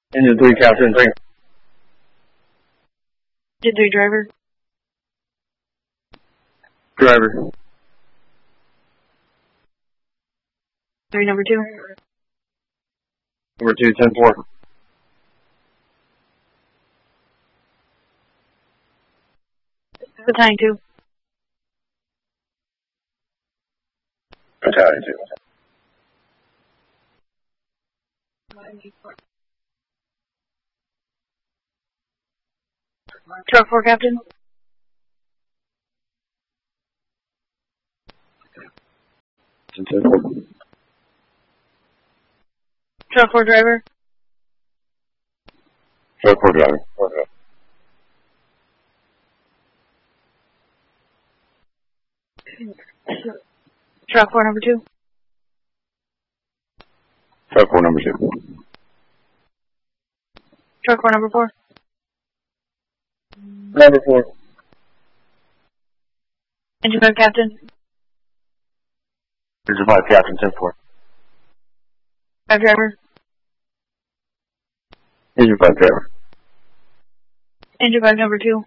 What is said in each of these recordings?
Engine 3, Captain. Engine 3, driver. Driver. 3, number 2. Number 2, 10-4. Battalion 2. Battalion 2. Truck 4, Captain. Engine 10-4. Truck 4, driver. Truck 4, driver. Truck 4, number 2. Truck 4, number 2. Truck 4, number 4. Number 4. Engine 5, Captain. Engine 5, Captain, 10-4. 5, driver. Engine 5, driver. Engine 5, number 2.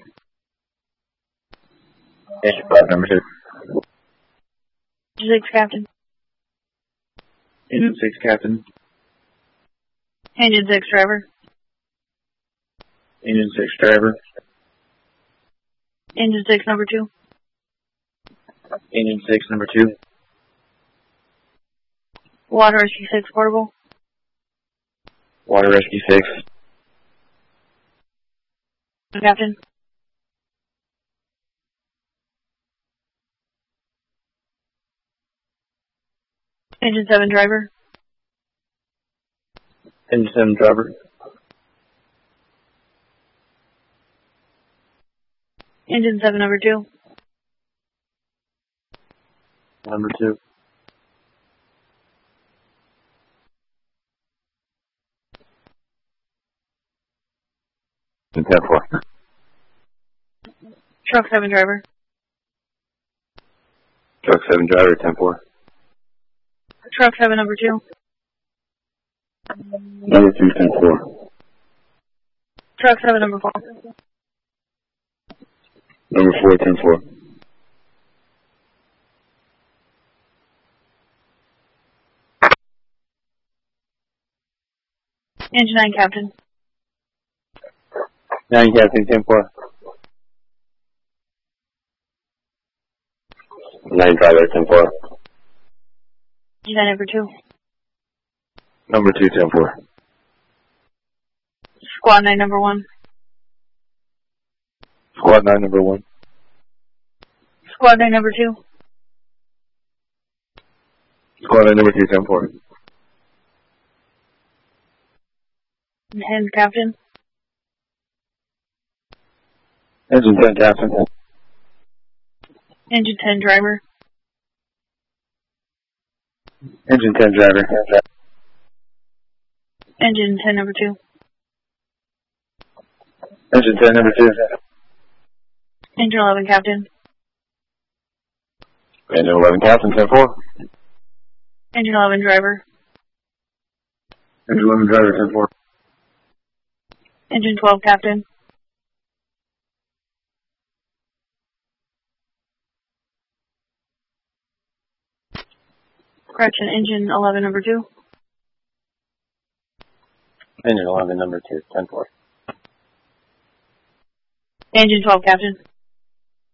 Engine 5, number 2. Engine 6, Captain. Engine 6, Captain. Engine 6, driver. Engine 6, driver. Engine 6, number 2. Engine 6, number 2. Water Rescue 6, portable. Water Rescue 6. Captain. Engine 7, driver. Engine 7, driver. Engine 7, number 2. Number 2. Engine 10-4. Truck 7, driver. Truck 7, driver, 10-4. Truck 7, number 2. Number 2, 10-4. Truck 7, number 4. Number 4, 10-4. Engine 9, Captain. 9, Captain, 10-4. 9, driver, 10-4. Engine 9, number 2. Number 2, 10-4. Squad 9, number 1. Squad 9, number 1. Squad 9, number 2. Squad 9, number 2, 10-4. Engine 10, Captain. Engine 10, Captain. Engine 10, driver. Engine 10, driver. Engine 10, number 2. Engine 10, number 2. Engine 11, Captain. Engine 11, Captain, 10-4. Engine 11, driver. Engine 11, driver, 10-4. Engine 12, Captain. Correction, engine 11, number 2. Engine 11, number 2, 10-4. Engine 12, Captain.